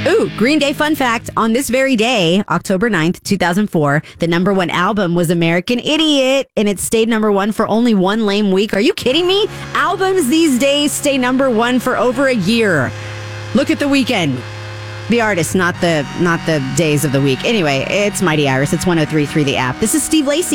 Ooh, Green Day fun fact. On this very day, October 9th, 2004, the number one album was American Idiot, and it stayed number one for only one lame week. Are you kidding me? Albums these days stay number one for over a year. Look at The Weeknd. The artist, not the days of the week. Anyway, it's Mighty Iris. It's 103.3 The App. This is Steve Lacy.